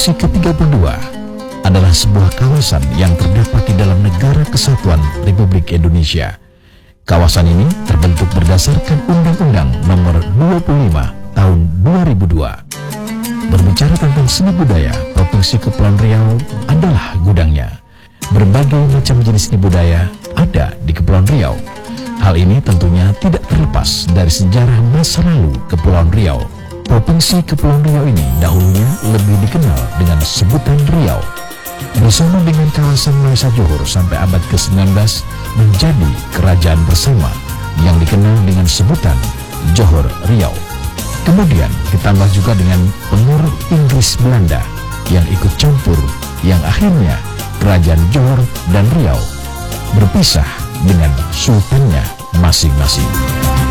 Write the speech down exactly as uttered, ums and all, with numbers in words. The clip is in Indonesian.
Provinsi ke tiga puluh dua adalah sebuah kawasan yang terdapat di dalam Negara Kesatuan Republik Indonesia. Kawasan ini terbentuk berdasarkan Undang-Undang Nomor dua puluh lima Tahun dua ribu dua. Berbicara tentang seni budaya, Provinsi Kepulauan Riau adalah gudangnya. Berbagai macam jenis seni budaya ada di Kepulauan Riau. Hal ini tentunya tidak terlepas dari sejarah masa lalu Kepulauan Riau. Provinsi Kepulauan Riau ini dahulunya lebih dikenal dengan sebutan Riau. Bersama dengan kawasan Malaysia Johor sampai abad ke sembilan belas menjadi kerajaan bersama yang dikenal dengan sebutan Johor Riau. Kemudian ditambah juga dengan pengaruh Inggris Belanda yang ikut campur, yang akhirnya kerajaan Johor dan Riau berpisah dengan sultannya masing-masing.